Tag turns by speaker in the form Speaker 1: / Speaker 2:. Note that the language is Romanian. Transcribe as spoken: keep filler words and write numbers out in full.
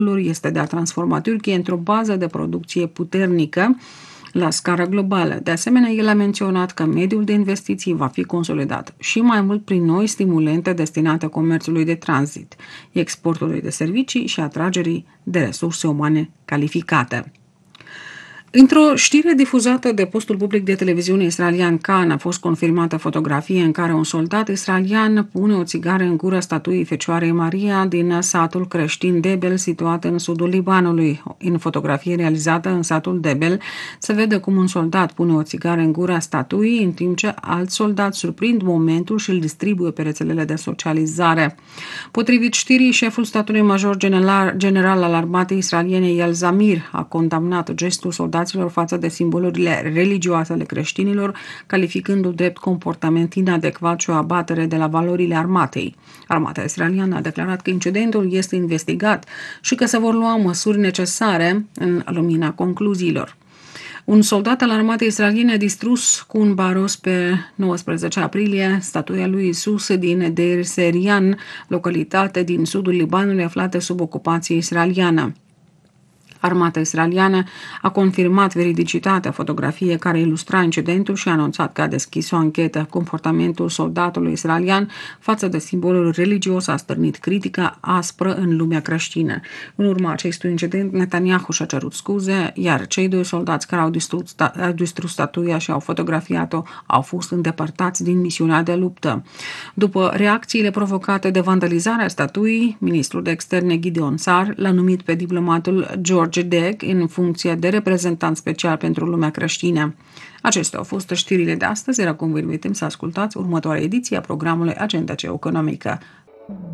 Speaker 1: este de a transforma Turcia într-o bază de producție puternică la scară globală. De asemenea, el a menționat că mediul de investiții va fi consolidat și mai mult prin noi stimulente destinate comerțului de tranzit, exportului de servicii și atragerii de resurse umane calificate. Într-o știre difuzată de postul public de televiziune israelian Kan a fost confirmată fotografie în care un soldat israelian pune o țigară în gură statuii Fecioarei Maria din satul creștin Debel, situat în sudul Libanului. În fotografie realizată în satul Debel se vede cum un soldat pune o țigară în gura statuii, în timp ce alt soldat surprind momentul și îl distribuie pe rețelele de socializare. Potrivit știrii, șeful statului major general, general al armatei israeliene El Zamir a condamnat gestul soldatului față de simbolurile religioase ale creștinilor, calificându-l drept comportament inadecvat și o abatere de la valorile armatei. Armata israeliană a declarat că incidentul este investigat și că se vor lua măsuri necesare în lumina concluziilor. Un soldat al armatei israeliene a distrus cu un baros pe nouăsprezece aprilie statuia lui Isus din Deir Serian, localitate din sudul Libanului aflată sub ocupație israeliană. Armata israeliană a confirmat veridicitatea fotografiei care ilustra incidentul și a anunțat că a deschis o anchetă. Comportamentul soldatului israelian față de simbolul religios a stârnit critică aspră în lumea creștină. În urma acestui incident, Netanyahu și-a cerut scuze, iar cei doi soldați care au distrus, au distrus statuia și au fotografiat-o au fost îndepărtați din misiunea de luptă. După reacțiile provocate de vandalizarea statuii, ministrul de externe Gideon Sar l-a numit pe diplomatul George Deg în funcție de reprezentant special pentru lumea creștină. Acestea au fost știrile de astăzi, iar acum vă invităm să ascultați următoarea ediție a programului Agenda Geoeconomică.